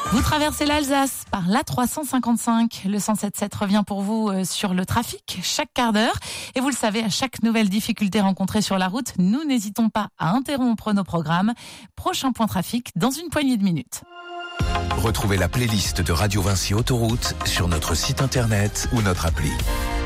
Vous traversez l'Alsace par l'A355. Le 107.7 revient pour vous sur le trafic chaque quart d'heure. Et vous le savez, à chaque nouvelle difficulté rencontrée sur la route, nous n'hésitons pas à interrompre nos programmes. Prochain point trafic dans une poignée de minutes. Retrouvez la playlist de Radio Vinci Autoroute sur notre site internet ou notre appli.